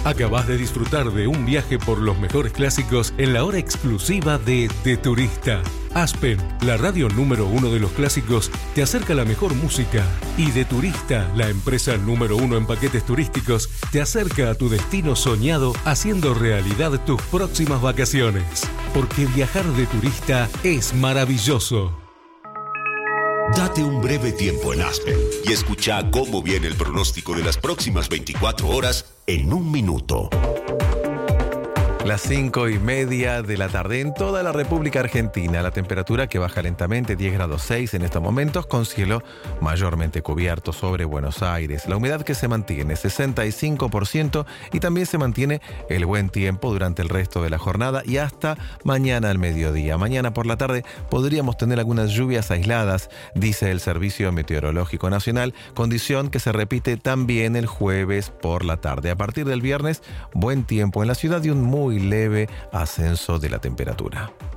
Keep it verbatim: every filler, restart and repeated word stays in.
Acabás de disfrutar de un viaje por los mejores clásicos en la hora exclusiva de De Turista. Aspen, la radio número uno de los clásicos, te acerca la mejor música. Y De Turista, la empresa número uno en paquetes turísticos, te acerca a tu destino soñado, haciendo realidad tus próximas vacaciones. Porque viajar de turista es maravilloso. Date un breve tiempo en Aspen y escucha cómo viene el pronóstico de las próximas veinticuatro horas en un minuto. Las cinco y media de la tarde en toda la República Argentina. La temperatura que baja lentamente, diez grados seis en estos momentos, con cielo mayormente cubierto sobre Buenos Aires. La humedad que se mantiene, sesenta y cinco por ciento, y también se mantiene el buen tiempo durante el resto de la jornada y hasta mañana al mediodía. Mañana por la tarde podríamos tener algunas lluvias aisladas, dice el Servicio Meteorológico Nacional, condición que se repite también el jueves por la tarde. A partir del viernes, buen tiempo en la ciudad y un muy leve ascenso de la temperatura.